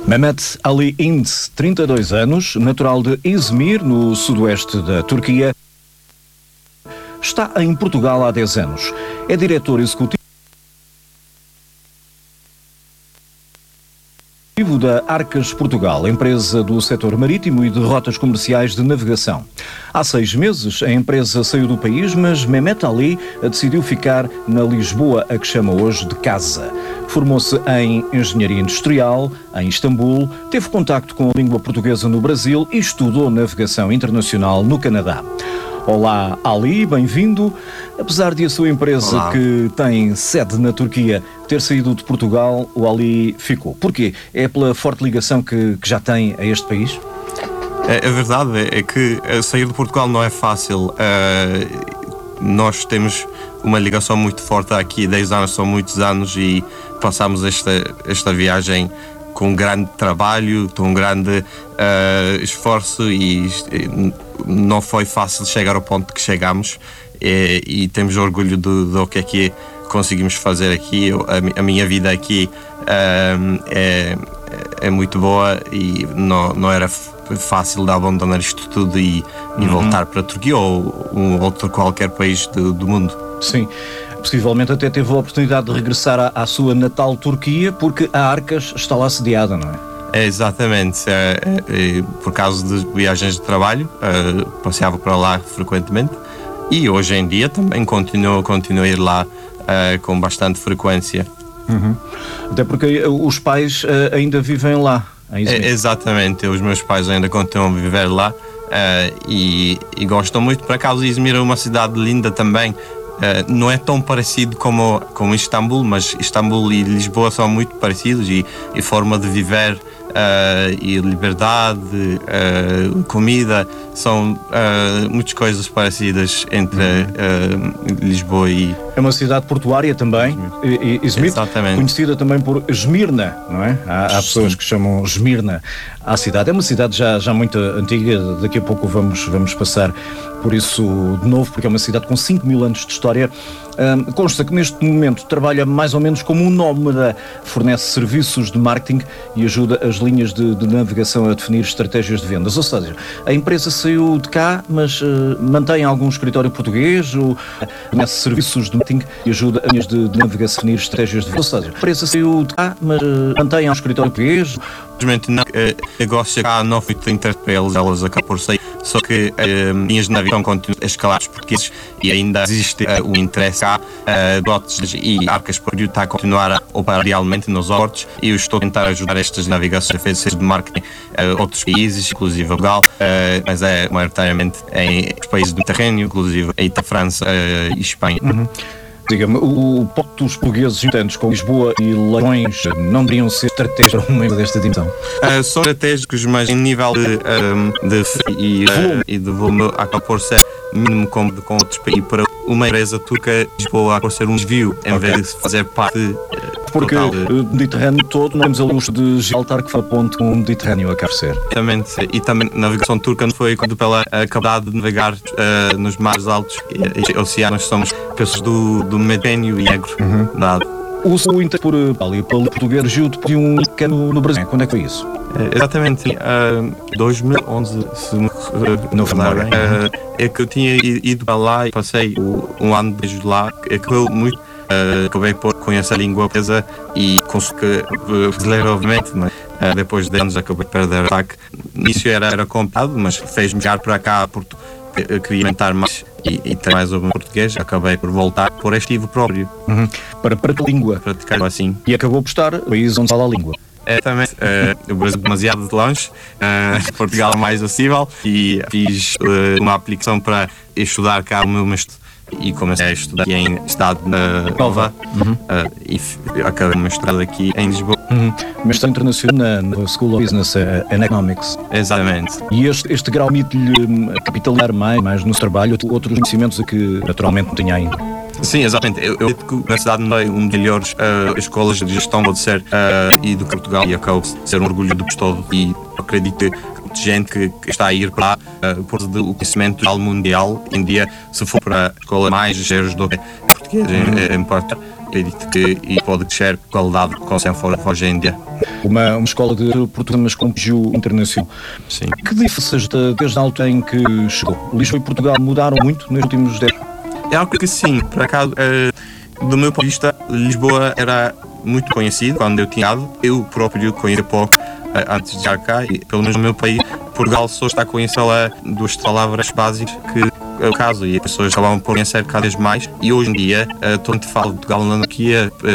Mehmet Ali Ind, 32 anos, natural de Izmir, no sudoeste da Turquia, está em Portugal há 10 anos. É diretor executivo da Arcas Portugal, empresa do setor marítimo e de rotas comerciais de navegação. Há 6 meses a empresa saiu do país, mas Mehmet Ali decidiu ficar na Lisboa, a que chama hoje de casa. Formou-se em Engenharia Industrial, em Istambul, teve contacto com a língua portuguesa no Brasil e estudou navegação internacional no Canadá. Olá, Ali, bem-vindo. Apesar de a sua empresa, Olá, que tem sede na Turquia, ter saído de Portugal, o Ali ficou. Porquê? É pela forte ligação que já tem a este país? A verdade é que sair de Portugal não é fácil. Nós temos uma ligação muito forte aqui, 10 anos são muitos anos e passamos esta viagem com um grande trabalho, com um grande esforço e não foi fácil chegar ao ponto que chegamos e temos orgulho do que conseguimos fazer aqui. A minha vida aqui é muito boa e não era fácil de abandonar isto tudo e voltar para a Turquia ou um outro qualquer país do mundo. Sim, possivelmente até teve a oportunidade de regressar à sua natal Turquia, porque a Arcas está lá sediada, não é? Exatamente, por causa de viagens de trabalho, passeava para lá frequentemente e hoje em dia também continuo a ir lá com bastante frequência. Até porque os pais ainda vivem lá, é isso mesmo? Exatamente, os meus pais ainda continuam a viver lá e gostam muito. Por acaso, Izmir é uma cidade linda também. Não é tão parecido como Istambul, mas Istambul e Lisboa são muito parecidos e forma de viver e liberdade, comida, são muitas coisas parecidas entre Lisboa e... É uma cidade portuária também, Izmir, conhecida também por Esmirna, não é? Há pessoas que chamam Esmirna à cidade. É uma cidade já muito antiga, daqui a pouco vamos passar por isso de novo, porque é uma cidade com 5.000 anos de história. Consta que neste momento trabalha mais ou menos como um nómada, fornece serviços de marketing e ajuda as linhas de navegação a definir estratégias de vendas. Ou seja, a empresa saiu de cá, mas mantém algum escritório português, fornece serviços de marketing e ajuda as linhas de navegação a definir estratégias de vendas. Ou seja, a empresa saiu de cá, mas mantém um escritório português. Simplesmente não, negócio cá não foi de interesse para elas acabam por sair, só que linhas de navegação continuam a escalar os portugueses e ainda existe o interesse cá, botes e Arcas por está a continuar a operar realmente nos portos e eu estou a tentar ajudar estas navegações de marketing a outros países, inclusive Portugal, mas é maioritariamente em os países do Mediterrâneo, inclusive a França e Espanha. Diga-me, o ponto dos portugueses intentos com Lisboa e Leões não deveriam ser estratégicos para um meio desta dimensão? São estratégicos, mas em nível de volume acaba por ser mínimo com outros países. Para uma empresa turca, Lisboa acaba por ser um desvio em vez de fazer parte. Porque o Mediterrâneo todo, não temos a luxo de Gibraltar que foi a ponte com o Mediterrâneo acaba por ser. Exatamente, e também a navegação turca não foi pela capacidade de navegar nos mares altos e oceanos. Somos pessoas do Mediterrâneo e Negro. O seu interesse por português surgiu depois de um cano no Brasil. Quando é que foi isso? Exatamente, 2011, se não falar bem. É que eu tinha ido para lá e passei um ano de lá, que eu muito. Acabei por conhecer a língua portuguesa e consegui brasileiro, obviamente, mas depois de anos acabei por perder o ataque. Início era complicado, mas fez-me chegar para cá porque queria aumentar mais e ter mais o português. Acabei por voltar por este motivo próprio. Para a língua. Praticar assim. E acabou por estar no país onde fala a língua. Também, o Brasil demasiado de longe, Portugal é mais acessível e fiz uma aplicação para estudar cá o meu mestrado. E comecei a estudar aqui em Estado Nova e acabei o mestrado aqui em Lisboa. Mestrado internacional na School of Business and Economics. Exatamente. E este grau permite-lhe capitalizar mais no seu trabalho outros conhecimentos a que naturalmente não tinha ainda. Sim, exatamente. Eu acredito que a Universidade não é uma das melhores escolas de gestão pode ser e do Portugal e acaba de ser um orgulho do todo e acredito que gente que está a ir para lá por o conhecimento geral mundial. Em dia, se for para a escola mais ligeiros do que português, é importante. acredito que e pode crescer qualidade com se for hoje em dia. Uma escola de português, mas com prestígio internacional. Sim. Que diferenças desde a altura em que chegou? Lisboa e Portugal mudaram muito nos últimos 10 anos? É algo que sim, por acaso, do meu ponto de vista, Lisboa era muito conhecido quando eu tinha ido. Eu próprio conhecia pouco antes de chegar cá, e pelo menos no meu país, Portugal só está a conhecer duas palavras básicas que é o caso, e as pessoas acabam por conhecer cada vez mais. E hoje em dia, tanto falo de Portugal na Nokia,